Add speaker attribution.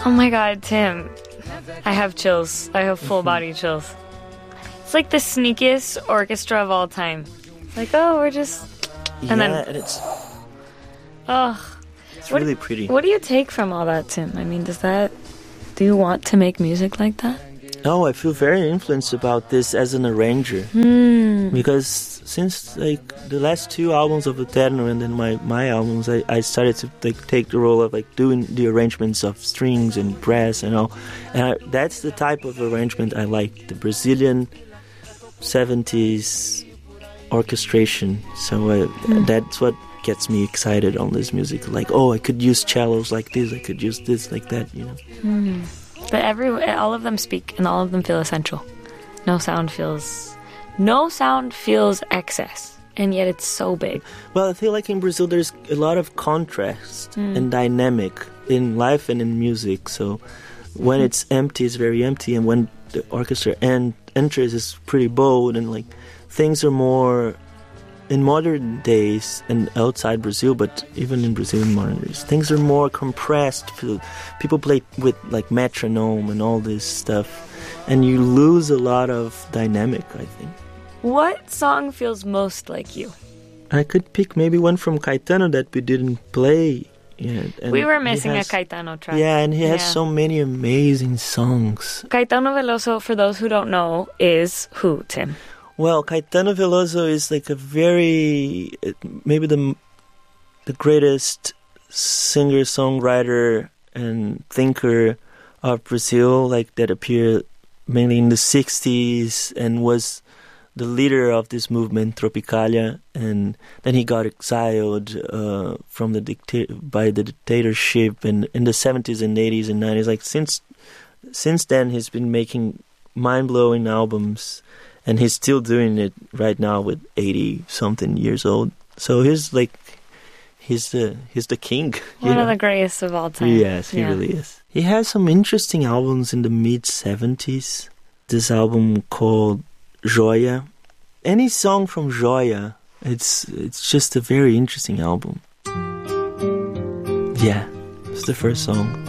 Speaker 1: Oh my God, Tim. I have chills. I have full body chills. It's like the sneakiest orchestra of all time. It's like, oh, we're just...
Speaker 2: And it's really pretty.
Speaker 1: What do you take from all that, Tim? I mean, do you want to make music like that?
Speaker 2: No, I feel very influenced about this as an arranger. Because since like the last two albums of Eterno and then my albums, I started to like take the role of like doing the arrangements of strings and brass and all. And that's the type of arrangement I like, the Brazilian 70s orchestration. So that's what gets me excited on this music. Like, oh, I could use cellos like this, I could use this like that, you know.
Speaker 1: But all of them speak and all of them feel essential. No sound feels excess, and yet it's so big.
Speaker 2: Well, I feel like in Brazil there's a lot of contrast and dynamic in life and in music. So when it's empty, it's very empty, and when the orchestra enters, it's pretty bold, and like things are more in modern days and outside Brazil, but even in Brazil in modern days, things are more compressed. People play with like metronome and all this stuff, and you lose a lot of dynamic, I think.
Speaker 1: What song feels most like you?
Speaker 2: I could pick maybe one from Caetano that we didn't play yet. And
Speaker 1: we were missing a Caetano track.
Speaker 2: Yeah, and he has so many amazing songs.
Speaker 1: Caetano Veloso, for those who don't know, is who, Tim?
Speaker 2: Well, Caetano Veloso is like maybe the greatest singer, songwriter, and thinker of Brazil, like that appeared mainly in the 60s and was the leader of this movement, Tropicalia, and then he got exiled from by the dictatorship, and in the 70s and 80s and 90s. Like since then, he's been making mind-blowing albums. And he's still doing it right now with 80-something years old. So he's the king.
Speaker 1: One of the greatest of all time.
Speaker 2: Yes, he really is. He has some interesting albums in the mid-70s. This album called Joia. Any song from Joia, it's just a very interesting album. Yeah, it's the first song.